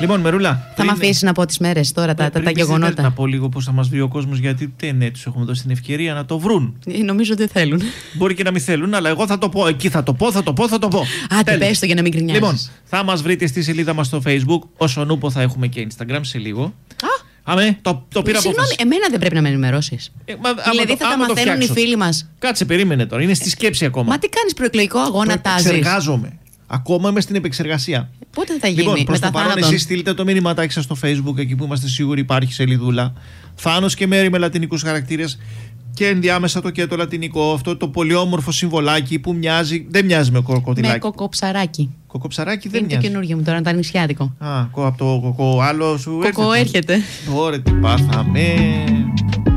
Λοιπόν, Μερούλα. Θα με αφήσει να πω τις μέρες τώρα, τα γεγονότα. Να πω λίγο πώς θα μας βρει ο κόσμος, γιατί τους έχουμε δώσει την ευκαιρία να το βρουν. Νομίζω ότι δεν θέλουν. Μπορεί και να μην θέλουν, αλλά εγώ θα το πω. Εκεί θα το πω. Άντε, πες το για να μην γκρινιάζεις. Λοιπόν, θα μας βρείτε στη σελίδα μας στο Facebook. Όσον ούπο θα έχουμε και Instagram σε λίγο. Αμέ, το πήρα από. Συγγνώμη, εμένα δεν πρέπει να με ενημερώσεις. Δηλαδή θα τα μαθαίνουν οι φίλοι μας. Κάτσε, περίμενε τώρα. Είναι στη σκέψη ακόμα. Μα τι κάνεις προεκλογικό αγώνα, τάζεις? Εξεργάζομαι. Ακόμα είμαι στην επεξεργασία. Πότε θα γίνει? Λοιπόν, προς το παρόν, εσείς στείλτε το μήνυματάκι σας στο Facebook, εκεί που είμαστε σίγουροι υπάρχει σελίδουλα. Θάνος και Μέρη με λατινικούς χαρακτήρες. Και ενδιάμεσα το και το λατινικό, αυτό το πολύ όμορφο συμβολάκι που μοιάζει. Δεν μοιάζει με κροκοδιλάκι. Με κοκοψαράκι. Κοκοψαράκι δεν είναι μοιάζει. Είναι το καινούργιο μου τώρα, ήταν νησιάτικο. Από το κοκο άλλο σου έρχεται. Ωραία, τι πάθαμε.